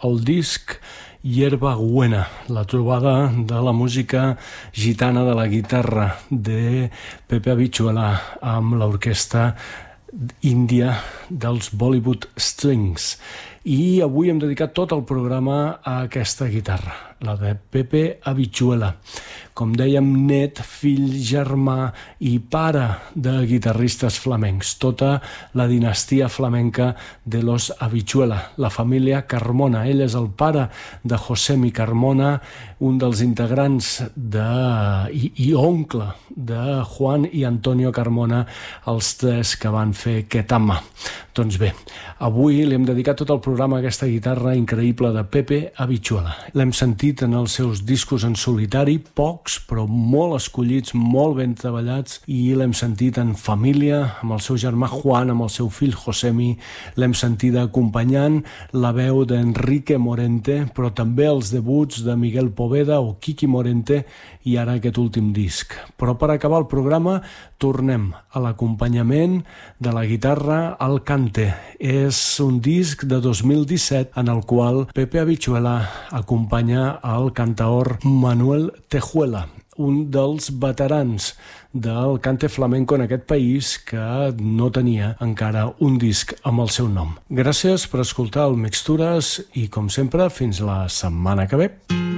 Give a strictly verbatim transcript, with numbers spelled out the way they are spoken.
el disc Hierba Buena, la trobada de la música gitana de la guitarra de Pepe Habichuela amb l'orquestra índia dels Bollywood Strings. I avui hem dedicat tot el programa a aquesta guitarra, la de Pepe Habichuela. Com dèiem, net, fill, germà i pare de guitarristes flamencs. Tota la dinastia flamenca de los Habichuela, la família Carmona. Ell és el pare de Josemi Carmona, un dels integrants de, i, i oncle de Juan i Antonio Carmona, els tres que van fer Ketama. Doncs bé, avui li hem dedicat tot el programa a aquesta guitarra increïble de Pepe Habichuela. L'hem sentit en els seus discos en solitari, pocs, però molt escollits, molt ben treballats, i l'hem sentit en família, amb el seu germà Juan, amb el seu fill Josemi, l'hem sentit acompanyant la veu d'Enrique Morente, però també els debuts de Miguel Poveda o Kiki Morente, i ara aquest últim disc. Però per acabar el programa tornem a l'acompanyament de la guitarra al cante. És un disc de dos mil disset en el qual Pepe Habichuela acompanya el cantaor Manuel Tejuela, un dels veterans del cante flamenco en aquest país que no tenia encara un disc amb el seu nom. Gràcies per escoltar el Mixtures i, com sempre, fins la setmana que ve.